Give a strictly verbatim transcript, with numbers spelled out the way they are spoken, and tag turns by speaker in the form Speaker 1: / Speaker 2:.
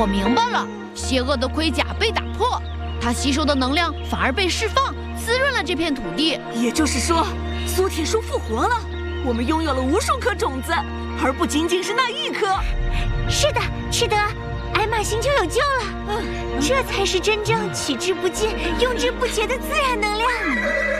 Speaker 1: 我明白了，邪恶的盔甲被打破，它吸收的能量反而被释放，滋润了这片土地。
Speaker 2: 也就是说，苏铁树复活了，我们拥有了无数颗种子，而不仅仅是那一颗。
Speaker 3: 是的，赤德，艾玛星球有救了，
Speaker 2: 嗯，
Speaker 3: 这才是真正取之不尽、用之不竭的自然能量。